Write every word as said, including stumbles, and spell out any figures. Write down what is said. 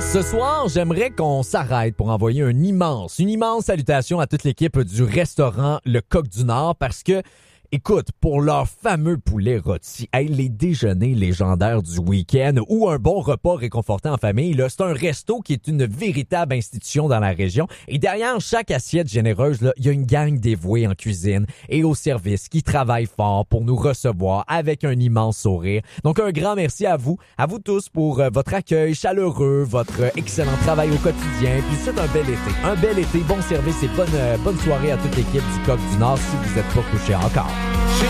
Ce soir, j'aimerais qu'on s'arrête pour envoyer un immense, une immense salutation à toute l'équipe du restaurant Le Coq du Nord parce que, écoute, pour leur fameux poulet rôti, hey, les déjeuners légendaires du week-end ou un bon repas réconfortant en famille, là, c'est un resto qui est une véritable institution dans la région. Et derrière chaque assiette généreuse, là, il y a une gang dévouée en cuisine et au service qui travaille fort pour nous recevoir avec un immense sourire. Donc, un grand merci à vous, à vous tous pour euh, votre accueil chaleureux, votre euh, excellent travail au quotidien. Puis c'est un bel été, un bel été, bon service et bonne, euh, bonne soirée à toute l'équipe du Coq du Nord si vous n'êtes pas couché encore.